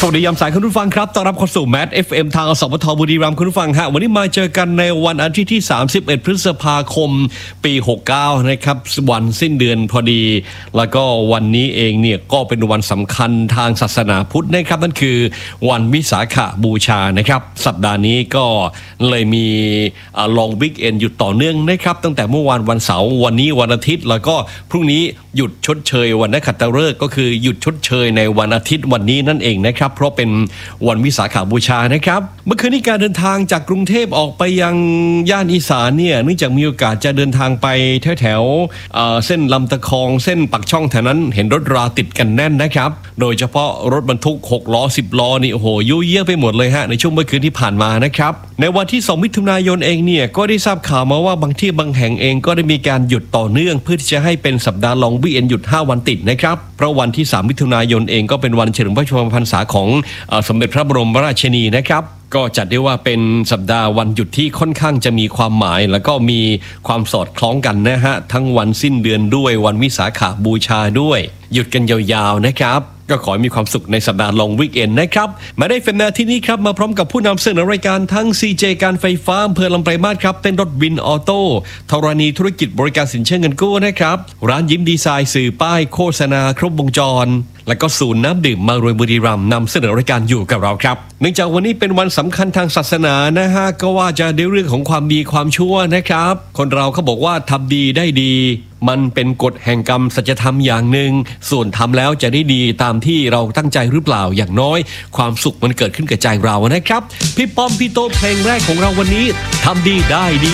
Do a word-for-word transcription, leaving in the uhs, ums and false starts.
วัสดียามสายคุณผู้ฟังครับต้อนรับเข้าสู่แมท เอฟ เอ็ม ทางสปทบุรีรัมย์คุณผู้ฟังฮะวันนี้มาเจอกันในวันอาทิตย์ที่สามสิบเอ็ดพฤษภาคมปีหกสิบเก้านะครับวันสิ้นเดือนพอดีแล้วก็วันนี้เองเนี่ยก็เป็นวันสำคัญทางศาสนาพุทธนะครับนั่นคือวันวิสาขบูชานะครับสัปดาห์นี้ก็เลยมีลองวิกเอนหยุดต่อเนื่องนะครับตั้งแต่เมื่อวานวันเสาร์วันนี้วันอาทิตย์แล้วก็พรุ่งนี้หยุดชดเชยวันนักขัตฤกษ์ก็คือหยุดชดเชยในวันอาทิตย์วันนี้นั่นเองนะครับเพราะเป็นวันวิสาขบูชานะครับเมื่อคืนนี้การเดินทางจากกรุงเทพออกไปยังย่านอีสานเนี่ยเนื่องจากมีโอกาสจะเดินทางไปแถวแถวเส้นลำตะคองเส้นปักช่องแถวนั้นเห็นรถราติดกันแน่นนะครับโดยเฉพาะรถบรรทุกหกล้อสิบล้อนี่โอ้โหยุ่ยเยี่ยไปหมดเลยฮะในช่วงเมื่อคืนที่ผ่านมานะครับในวันที่สองมิถุนายนเองเนี่ยก็ได้ทราบข่าวมาว่าบางที่บางแห่งเองก็ได้มีการหยุดต่อเนื่องเพื่อที่จะให้เป็นสัปดาห์ลองวีเอ็นหยุดห้าวันติดนะครับเพราะวันที่สามมิถุนายนเองก็เป็นวันเฉลิมพระชนมพรรษาของสมเด็จพระบรมราชินีนะครับก็จัดได้ว่าเป็นสัปดาห์วันหยุดที่ค่อนข้างจะมีความหมายแล้วก็มีความสอดคล้องกันนะฮะทั้งวันสิ้นเดือนด้วยวันวิสาขบูชาด้วยหยุดกันยาวๆนะครับก็ขอให้มีความสุขในสัปดาห์ลองวีคเอนด์นะครับมาได้เฟมนาที่นี้ครับมาพร้อมกับผู้นำเสนอรายการทั้ง ซี เจ การไฟฟ้าอำเภอลำปลายมาศครับเต้นรถวินออโต้ธรณีธุรกิจบริการสินเชื่อเงินกู้นะครับร้านยิ้มดีไซน์สื่อป้ายโฆษณาครบวงจรและก็ศูนย์น้ำดื่มมารวยบุรีรัมย์นำเสนอรายการอยู่กับเราครับเนื่องจากวันนี้เป็นวันสำคัญทางศาสนานะฮะก็ว่าจะในเรื่องของความดีความชั่วนะครับคนเราเขาบอกว่าทำดีได้ดีมันเป็นกฎแห่งกรรมสัจธรรมอย่างหนึ่งส่วนทำแล้วจะได้ดีตามที่เราตั้งใจหรือเปล่าอย่างน้อยความสุขมันเกิดขึ้นกับใจเรานะครับพี่ป้อมพี่โต้เพลงแรกของเราวันนี้ทำดีได้ดี